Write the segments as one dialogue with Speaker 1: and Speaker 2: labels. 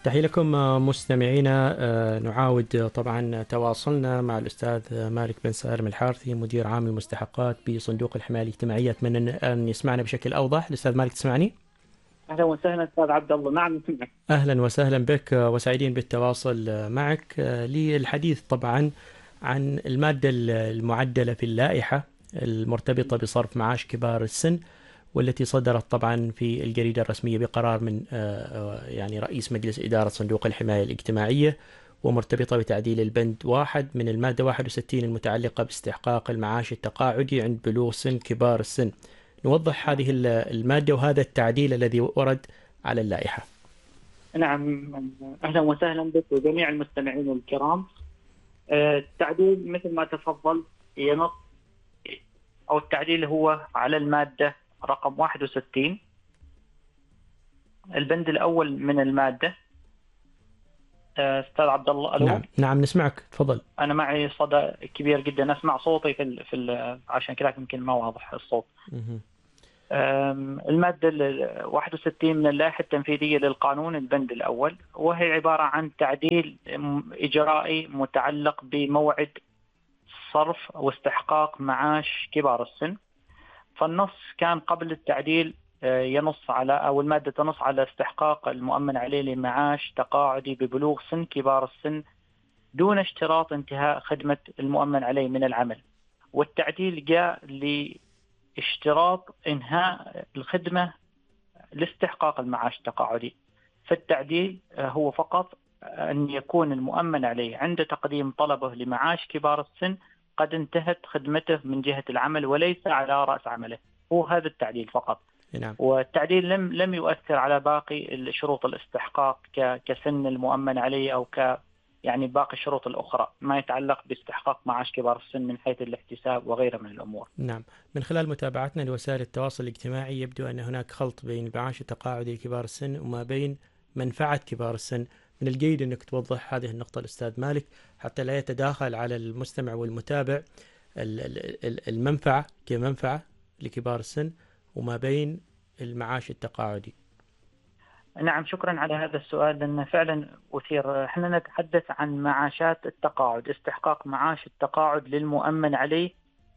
Speaker 1: تحية لكم مستمعينا. نعاود طبعا تواصلنا مع الأستاذ مالك بن سالم الحارثي مدير عام المستحقات بصندوق الحماية الاجتماعية. أتمنى أن يسمعنا بشكل أوضح. الأستاذ مالك تسمعني؟
Speaker 2: اهلا وسهلا استاذ عبد الله. نعم نسمعك.
Speaker 1: أهلا وسهلا بك وسعيدين بالتواصل معك للحديث طبعا عن المادة المعدلة في اللائحة المرتبطة بصرف معاش كبار السن، والتي صدرت طبعا في الجريدة الرسمية بقرار من يعني رئيس مجلس إدارة صندوق الحماية الاجتماعية، ومرتبطة بتعديل البند 1 من المادة 61 المتعلقة باستحقاق المعاش التقاعدي عند بلوغ سن كبار السن. نوضح هذه المادة وهذا التعديل الذي ورد على اللائحة.
Speaker 2: نعم، اهلا وسهلا بك وجميع المستمعين الكرام. التعديل مثل ما تفضل ينص، او التعديل هو على المادة رقم 61 البند الاول من المادة. استاذ عبد الله، الو.
Speaker 1: نعم نعم نسمعك، تفضل.
Speaker 2: انا معي صدى كبير جدا، اسمع صوتي عشان كذا يمكن ما واضح الصوت.
Speaker 1: مهم.
Speaker 2: المادة 61 من اللائحة التنفيذية للقانون البند الأول، وهي عبارة عن تعديل إجرائي متعلق بموعد صرف واستحقاق معاش كبار السن. فالنص كان قبل التعديل ينص على، أو المادة تنص على استحقاق المؤمن عليه لمعاش تقاعدي ببلوغ سن كبار السن دون اشتراط انتهاء خدمة المؤمن عليه من العمل. والتعديل جاء اشتراط إنهاء الخدمة لاستحقاق المعاش التقاعدي. فالتعديل هو فقط أن يكون المؤمن عليه عند تقديم طلبه لمعاش كبار السن قد انتهت خدمته من جهة العمل وليس على رأس عمله. هو هذا التعديل فقط.
Speaker 1: نعم.
Speaker 2: والتعديل لم يؤثر على باقي شروط الاستحقاق كسن المؤمن عليه أو يعني باقي الشروط الأخرى ما يتعلق باستحقاق معاش كبار السن من حيث الاحتساب وغيره من الأمور.
Speaker 1: نعم، من خلال متابعتنا لوسائل التواصل الاجتماعي يبدو أن هناك خلط بين المعاش التقاعدي لكبار السن وما بين منفعة كبار السن. من الجيد أنك توضح هذه النقطة الأستاذ مالك حتى لا يتداخل على المستمع والمتابع المنفعة كمنفعة لكبار السن وما بين المعاش التقاعدي.
Speaker 2: نعم، شكرا على هذا السؤال، لأنه فعلا أثير. احنا نتحدث عن معاشات التقاعد، استحقاق معاش التقاعد للمؤمن عليه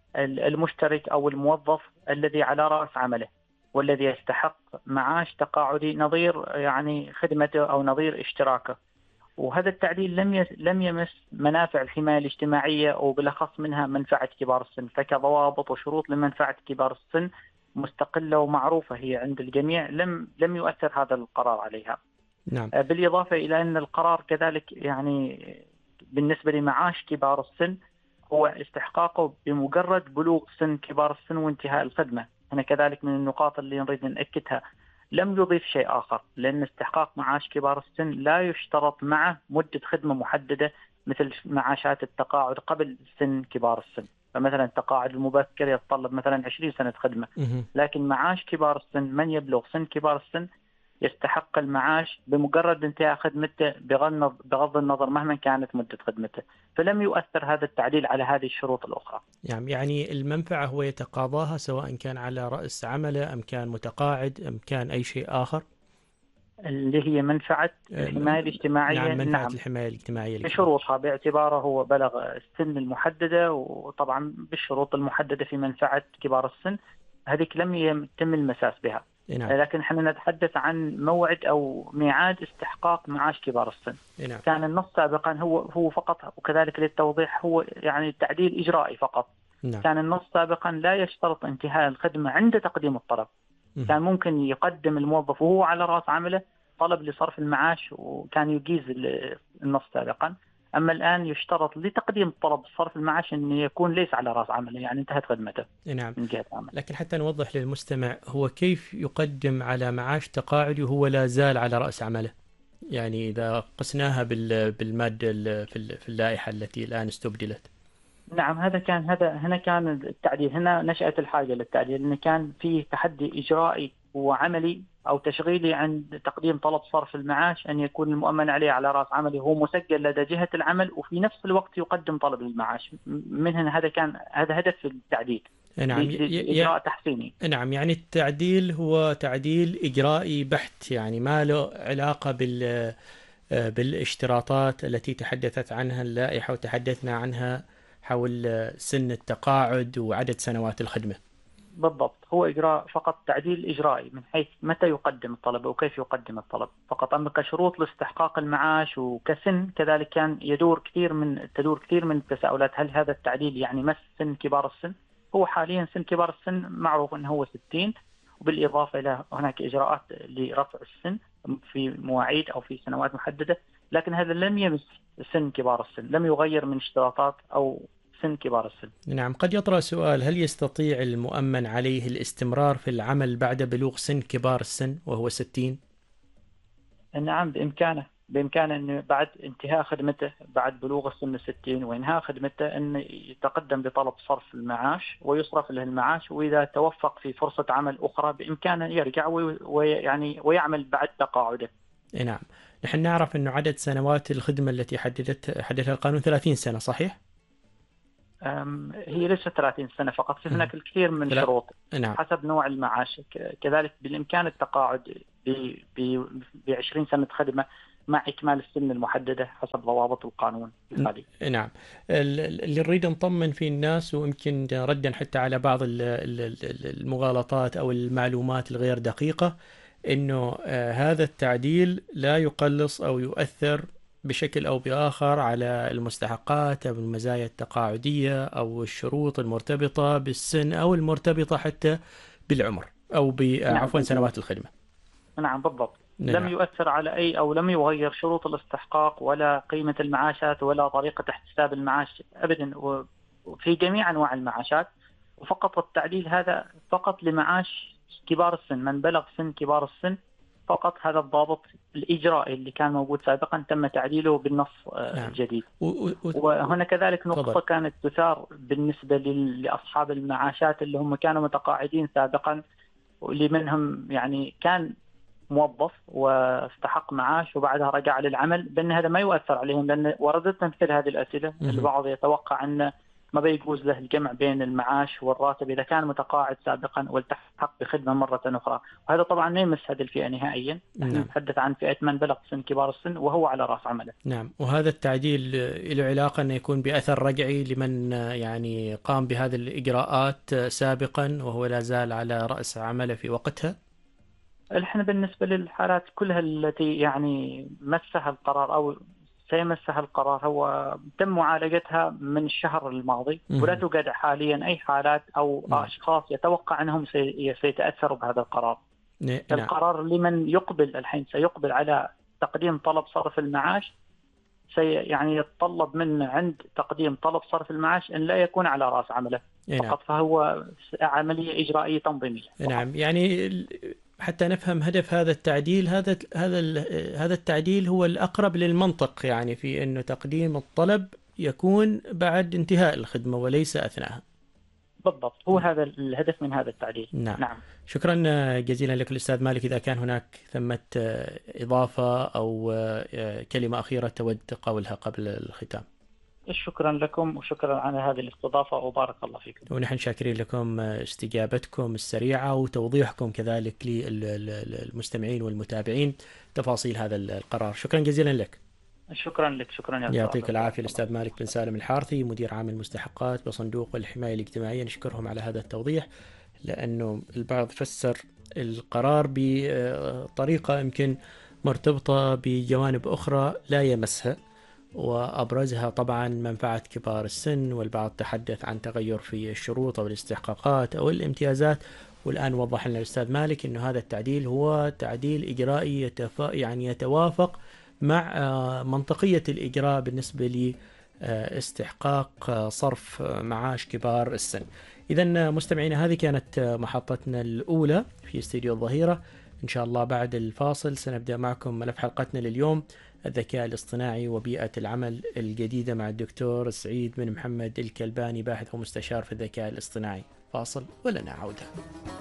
Speaker 2: المشترك أو الموظف الذي على رأس عمله، والذي يستحق معاش تقاعدي نظير يعني خدمته أو نظير اشتراكه. وهذا التعديل لم يمس منافع الحماية الاجتماعية، وبالأخص منها منفعة كبار السن. فكضوابط وشروط لمنفعة كبار السن مستقلة ومعروفة هي عند الجميع، لم يؤثر هذا القرار عليها.
Speaker 1: نعم.
Speaker 2: بالإضافة إلى أن القرار كذلك يعني بالنسبة لمعاش كبار السن هو استحقاقه بمجرد بلوغ سن كبار السن وانتهاء الخدمة. هنا كذلك من النقاط اللي نريد نأكدها، لم يضيف شيء آخر، لأن استحقاق معاش كبار السن لا يشترط معه مدة خدمة محددة مثل معاشات التقاعد قبل سن كبار السن. فمثلا التقاعد المبكر يتطلب مثلا 20 سنة خدمة، لكن معاش كبار السن من يبلغ سن كبار السن يستحق المعاش بمجرد انتهاء خدمته بغض النظر مهما كانت مدة خدمته. فلم يؤثر هذا التعديل على هذه الشروط الأخرى.
Speaker 1: يعني المنفعة هو يتقاضاها سواء كان على رأس عمله أم كان متقاعد أم كان أي شيء آخر،
Speaker 2: اللي هي منفعة الحماية الاجتماعية.
Speaker 1: نعم، منفعة الحماية الاجتماعية
Speaker 2: بشروطها باعتباره هو بلغ السن المحددة، وطبعا بالشروط المحددة في منفعة كبار السن هذيك لم يتم المساس بها.
Speaker 1: نعم.
Speaker 2: لكن احنا نتحدث عن موعد أو ميعاد استحقاق معاش كبار السن.
Speaker 1: نعم.
Speaker 2: كان النص سابقا هو فقط، وكذلك للتوضيح هو يعني تعديل إجرائي فقط.
Speaker 1: نعم.
Speaker 2: كان النص سابقا لا يشترط انتهاء الخدمة عند تقديم الطلب. كان ممكن يقدم الموظف وهو على رأس عمله طلب لصرف المعاش وكان يجيز النص سابقا. أما الآن يشترط لتقديم طلب صرف المعاش أن يكون ليس على رأس عمله، يعني انتهت خدمته.
Speaker 1: نعم.
Speaker 2: من جهة عمل.
Speaker 1: لكن حتى نوضح للمستمع، هو كيف يقدم على معاش تقاعدي وهو لا زال على رأس عمله؟ يعني إذا قسناها بالمادة في اللائحة التي الآن استبدلت.
Speaker 2: نعم، هنا كان التعديل، هنا نشأت الحاجة للتعديل، لأن كان فيه تحدي إجرائي وعملي أو تشغيلي عند تقديم طلب صرف المعاش أن يكون المؤمن عليه على رأس عمله هو مسجل لدى جهة العمل، وفي نفس الوقت يقدم طلب المعاش. من هنا هذا هدف التعديل.
Speaker 1: نعم.
Speaker 2: إجراء تحسيني.
Speaker 1: نعم، يعني التعديل هو تعديل إجرائي بحت، يعني ما له علاقة بالاشتراطات التي تحدثت عنها اللائحة وتحدثنا عنها حول سن التقاعد وعدد سنوات الخدمة.
Speaker 2: بالضبط، هو إجراء فقط تعديل إجرائي من حيث متى يقدم الطلب وكيف يقدم الطلب فقط. أما كشروط لاستحقاق المعاش وكسن كذلك كان تدور كثير من التساؤلات، هل هذا التعديل يعني مس سن كبار السن؟ هو حاليا سن كبار السن معروف أنه هو 60، وبالإضافة إلى هناك إجراءات لرفع السن في مواعيد أو في سنوات محددة، لكن هذا لم يمس سن كبار السن، لم يغير من اشتراطات أو سن كبار السن.
Speaker 1: نعم، قد يطرأ سؤال: هل يستطيع المؤمن عليه الاستمرار في العمل بعد بلوغ سن كبار السن وهو 60؟
Speaker 2: نعم، بإمكانه أنه بعد انتهاء خدمته بعد بلوغ السن 60 وإنهاء خدمته أن يتقدم بطلب صرف المعاش ويصرف له المعاش، وإذا توفق في فرصة عمل أخرى بإمكانه يرجع ويعمل بعد تقاعده.
Speaker 1: نعم، نحن نعرف أنه عدد سنوات الخدمة التي حددها القانون 30 سنة، صحيح؟
Speaker 2: هي ليست 30 سنة فقط، في هناك الكثير من شروط.
Speaker 1: نعم.
Speaker 2: حسب نوع المعاش، كذلك بالإمكان التقاعد ب 20 سنة خدمة مع إكمال السن المحددة حسب ضوابط القانون الحالي.
Speaker 1: نعم، اللي نريد نطمن فيه الناس، ويمكن ردا حتى على بعض المغالطات أو المعلومات الغير دقيقة، إنه هذا التعديل لا يقلص أو يؤثر بشكل أو بآخر على المستحقات أو المزايا التقاعدية أو الشروط المرتبطة بالسن أو المرتبطة حتى بالعمر أو عفوا سنوات الخدمة.
Speaker 2: نعم بالضبط.
Speaker 1: نعم.
Speaker 2: لم يؤثر على أي أو لم يغير شروط الاستحقاق ولا قيمة المعاشات ولا طريقة احتساب المعاش أبدا في جميع أنواع المعاشات، وفقط التعديل هذا فقط لمعاش كبار السن، من بلغ سن كبار السن فقط. هذا الضابط الإجرائي اللي كان موجود سابقا تم تعديله بالنص الجديد. وهنا كذلك نقطة كانت تثار بالنسبة لأصحاب المعاشات اللي هم كانوا متقاعدين سابقا، واللي منهم يعني كان موظف واستحق معاش وبعدها رجع للعمل، بأن هذا ما يؤثر عليهم، لأن وردتنا مثل هذه الأسئلة. البعض يتوقع أن ما بيجوز له الجمع بين المعاش والراتب إذا كان متقاعد سابقا والتحق بخدمة مرة أخرى، وهذا طبعا ما يمس هذه الفئة نهائيا. نحن نتحدث عن فئة من بلغ سن كبار السن وهو على رأس عمله.
Speaker 1: نعم، وهذا التعديل له علاقة أنه يكون بأثر رجعي لمن يعني قام بهذه الإجراءات سابقا وهو لا زال على رأس عمله في وقتها.
Speaker 2: احنا بالنسبة للحالات كلها التي يعني مسها القرار أو سيمسها القرار، هو تم معالجتها من الشهر الماضي، ولا توجد حاليا أي حالات أو أشخاص يتوقع أنهم سيتأثروا بهذا القرار. القرار لمن يقبل الحين سيقبل على تقديم طلب صرف المعاش، يعني يتطلب من عند تقديم طلب صرف المعاش أن لا يكون على رأس عمله فقط، فهو عملية إجرائية تنظيمية.
Speaker 1: نعم، يعني حتى نفهم هدف هذا التعديل، هذا التعديل هو الأقرب للمنطق، يعني في أنه تقديم الطلب يكون بعد انتهاء الخدمة وليس أثناءها.
Speaker 2: بالضبط، هو هذا الهدف من هذا التعديل.
Speaker 1: نعم. شكرا جزيلا لك الأستاذ مالك. إذا كان هناك ثمة إضافة أو كلمة أخيرة تود قولها قبل الختام.
Speaker 2: شكرا لكم وشكرا على هذه الاستضافة وبارك الله فيكم.
Speaker 1: ونحن شاكرين لكم استجابتكم السريعة وتوضيحكم كذلك للمستمعين والمتابعين تفاصيل هذا القرار. شكرا جزيلا لك.
Speaker 2: شكرا لك. شكرا يا
Speaker 1: يعطيك العافية. الأستاذ مالك بن سالم الحارثي، مدير عام المستحقات بصندوق الحماية الاجتماعية، نشكرهم على هذا التوضيح، لأنه البعض فسر القرار بطريقة يمكن مرتبطة بجوانب أخرى لا يمسها، وأبرزها طبعا منفعة كبار السن، والبعض تحدث عن تغير في الشروط أو الاستحقاقات أو الامتيازات. والآن وضح لنا الأستاذ مالك أنه هذا التعديل هو تعديل إجرائي يعني يتوافق مع منطقية الإجراء بالنسبة لاستحقاق صرف معاش كبار السن. إذن مستمعينا، هذه كانت محطتنا الأولى في استديو الظهيرة. إن شاء الله بعد الفاصل سنبدأ معكم ملف حلقتنا لليوم: الذكاء الاصطناعي وبيئة العمل الجديدة مع الدكتور سعيد بن محمد الكلباني، باحث ومستشار في الذكاء الاصطناعي. فاصل ولنا عودة.